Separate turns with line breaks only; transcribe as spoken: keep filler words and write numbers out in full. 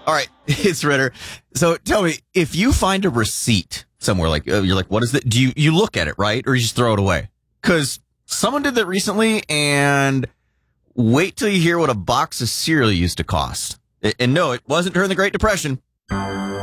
All right, it's Ritter. So tell me, if you find a receipt somewhere, like uh, you're like, what is it? Do you, you look at it, right? Or you just throw it away? Because someone did that recently, and wait till you hear what a box of cereal used to cost. And no, it wasn't during the Great Depression.